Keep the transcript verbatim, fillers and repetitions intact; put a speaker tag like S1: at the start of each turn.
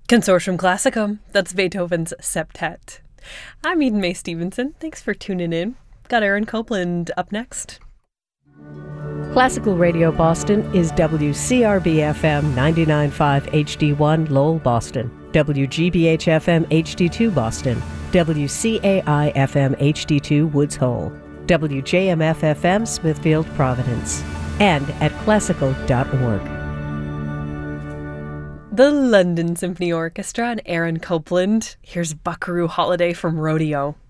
S1: Consortium Classicum, that's Beethoven's Septet. I'm Eden May Stevenson. Thanks for tuning in. Got Aaron Copland up next.
S2: Classical Radio Boston is W C R B F M ninety-nine point five H D one Lowell, Boston, W G B H F M H D two Boston, W C A I F M H D two Woods Hole, W J M F F M Smithfield, Providence, and at classical dot org.
S1: The London Symphony Orchestra and Aaron Copland. Here's Buckaroo Holiday from Rodeo.